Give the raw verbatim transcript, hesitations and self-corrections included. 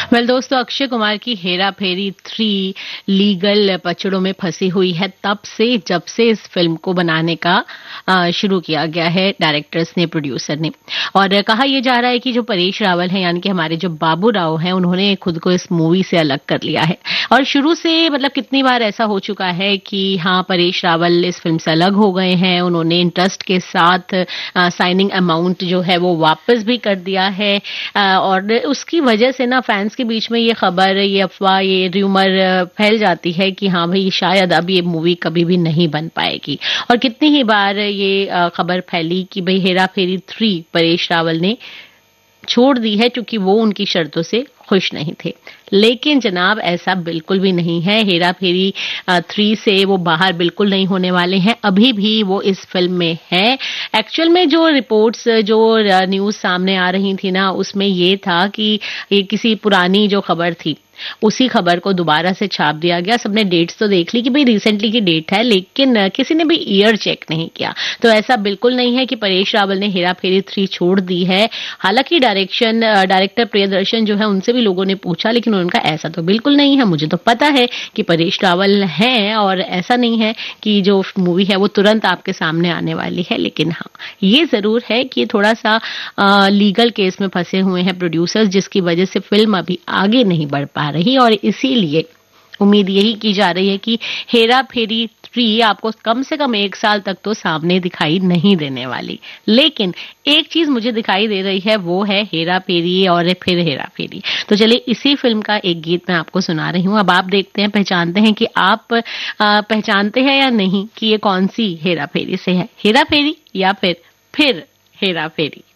Well दोस्तों, अक्षय कुमार की हेरा फेरी three legal पचड़ों में फंसी हुई है तब से जब से इस फिल्म को बनाने का शुरू किया गया है डायरेक्टर्स ने, प्रोड्यूसर ने। और कहा यह जा रहा है कि जो परेश रावल हैं, यानी कि हमारे जो बाबू राव हैं, उन्होंने खुद को इस मूवी से अलग कर लिया है। और शुरू से मतलब कितनी बार ऐसा हो चुका है कि हाँ, परेश रावल इस फिल्म से अलग हो गए हैं, उन्होंने इंटरेस्ट के साथ साइनिंग अमाउंट जो है वो वापस भी कर दिया है। आ, और उसकी वजह से ना फैंस के बीच में ये खबर, ये अफवाह, ये र्यूमर फैल जाती है कि हाँ भाई, शायद अब ये मूवी कभी भी नहीं बन पाएगी। और कितनी ही बार ये खबर फैली कि भाई हेरा फेरी थ्री परेश रावल ने छोड़ दी है क्योंकि वो उनकी शर्तों से खुश नहीं थे। लेकिन जनाब, ऐसा बिल्कुल भी नहीं है। हेरा फेरी थ्री से वो बाहर बिल्कुल नहीं होने वाले हैं, अभी भी वो इस फिल्म में है। एक्चुअल में जो रिपोर्ट्स, जो न्यूज सामने आ रही थी ना, उसमें ये था कि ये किसी पुरानी जो खबर थी उसी खबर को दोबारा से छाप दिया गया। सबने डेट्स तो देख ली कि भाई रिसेंटली की डेट है, लेकिन किसी ने भी ईयर चेक नहीं किया। तो ऐसा बिल्कुल नहीं है कि परेश रावल ने हेरा फेरी थ्री छोड़ दी है। हालांकि डायरेक्शन डायरेक्टर प्रियदर्शन जो है, उनसे भी लोगों ने पूछा, लेकिन उनका ऐसा तो बिल्कुल नहीं है। मुझे तो पता है कि परेश रावल हैं और ऐसा नहीं है कि जो मूवी है वो तुरंत आपके सामने आने वाली है। लेकिन हाँ, ये जरूर है कि थोड़ा सा आ, लीगल केस में फंसे हुए हैं प्रोड्यूसर्स, जिसकी वजह से फिल्म अभी आगे नहीं बढ़ पा रही। और इसीलिए उम्मीद यही की जा रही है कि हेरा फेरी थ्री आपको कम से कम एक साल तक तो सामने दिखाई नहीं देने वाली। लेकिन एक चीज मुझे दिखाई दे रही है, वो है हेरा फेरी और फिर हेरा फेरी। तो चलिए, इसी फिल्म का एक गीत मैं आपको सुना रही हूँ। अब आप देखते हैं, पहचानते हैं कि आप आ, पहचानते हैं या नहीं कि ये कौन सी हेरा फेरी से है, हेरा फेरी या फिर फिर हेरा फेरी।